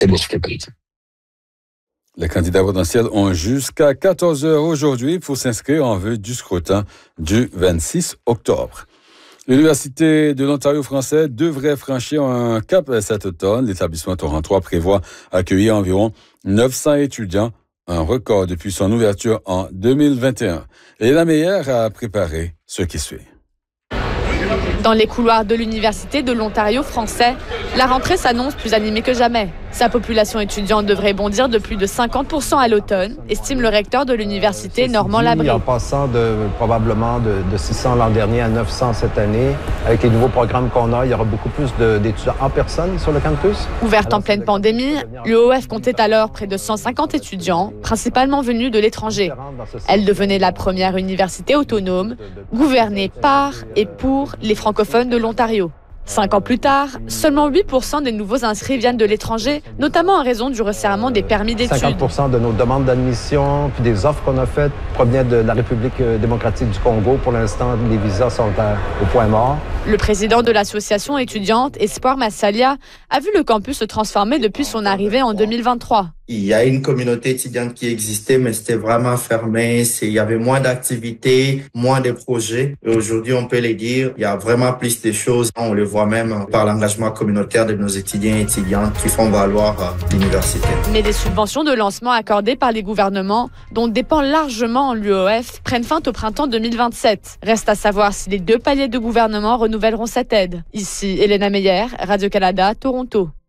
et de difficultés. Les candidats potentiels ont jusqu'à 14 heures aujourd'hui pour s'inscrire en vue du scrutin du 26 octobre. L'Université de l'Ontario français devrait franchir un cap cet automne. L'établissement Torontois prévoit accueillir environ 900 étudiants, un record depuis son ouverture en 2021. Léna Meyer a préparé ce qui suit. Dans les couloirs de l'Université de l'Ontario français, la rentrée s'annonce plus animée que jamais. Sa population étudiante devrait bondir de plus de 50% à l'automne, estime le recteur de l'université, Normand Labrie. En passant probablement de 600 l'an dernier à 900 cette année, avec les nouveaux programmes qu'on a, il y aura beaucoup plus d'étudiants en personne sur le campus. Ouverte en pleine pandémie, l'UOF comptait alors près de 150 étudiants, principalement venus de l'étranger. Elle devenait la première université autonome, gouvernée par et pour les francophones de l'Ontario. 5 ans plus tard, seulement 8% des nouveaux inscrits viennent de l'étranger, notamment en raison du resserrement des permis d'études. 50% de nos demandes d'admission puis des offres qu'on a faites proviennent de la République démocratique du Congo. Pour l'instant, les visas sont au point mort. Le président de l'association étudiante, Espoir Massalia, a vu le campus se transformer depuis son arrivée en 2023. Il y a une communauté étudiante qui existait, mais c'était vraiment fermé. Il y avait moins d'activités, moins de projets. Et aujourd'hui, on peut les dire, il y a vraiment plus de choses. On le voit même par l'engagement communautaire de nos étudiants et étudiantes qui font valoir l'université. Mais des subventions de lancement accordées par les gouvernements, dont dépend largement l'UOF, prennent fin au printemps 2027. Reste à savoir si les 2 paliers de gouvernement renouvelleront cette aide. Ici, Léna Meyer, Radio-Canada, Toronto.